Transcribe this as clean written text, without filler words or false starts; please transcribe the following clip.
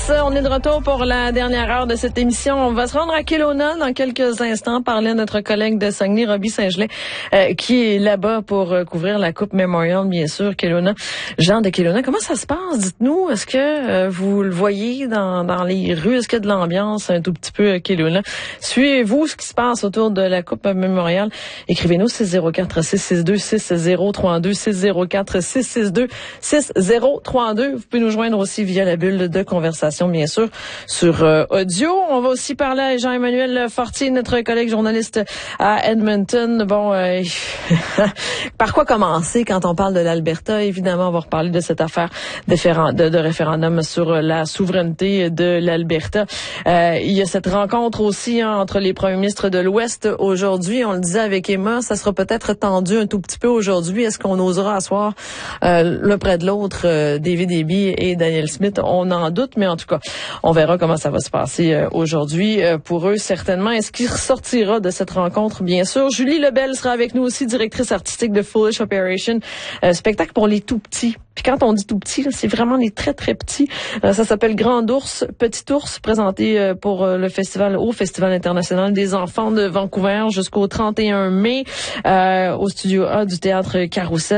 On est de retour pour la dernière heure de cette émission. On va se rendre à Kelowna dans quelques instants, parler à notre collègue de Saguenay, Roby Saint-Gelais, qui est là-bas pour couvrir la Coupe Memorial, bien sûr, Kelowna. Jean de Kelowna, comment ça se passe? Dites-nous, est-ce que vous le voyez dans les rues? Est-ce qu'il y a de l'ambiance un tout petit peu à Kelowna? Suivez-vous ce qui se passe autour de la Coupe Memorial? Écrivez-nous 604-662-6032, 604-662-6032. Vous pouvez nous joindre aussi via la bulle de conversation, bien sûr, sur audio. On va aussi parler à Jean-Emmanuel Fortier, notre collègue journaliste à Edmonton. Bon, par quoi commencer quand on parle de l'Alberta? Évidemment, on va reparler de cette affaire de référendum sur la souveraineté de l'Alberta. Il y a cette rencontre aussi entre les premiers ministres de l'Ouest aujourd'hui. On le disait avec Emma, ça sera peut-être tendu un tout petit peu aujourd'hui. Est-ce qu'on osera asseoir l'un près de l'autre David Eby et Danielle Smith? On en doute, mais en tout cas, on verra comment ça va se passer aujourd'hui pour eux, certainement. Est-ce qu'il ressortira de cette rencontre? Bien sûr. Julie Lebel sera avec nous aussi, directrice artistique de Foolish Operation, spectacle pour les tout-petits. Puis quand on dit tout-petits, c'est vraiment les très, très petits. Ça s'appelle Grand Ours, Petit Ours, présenté pour au Festival international des enfants de Vancouver jusqu'au 31 mai au Studio A du Théâtre Carrousel.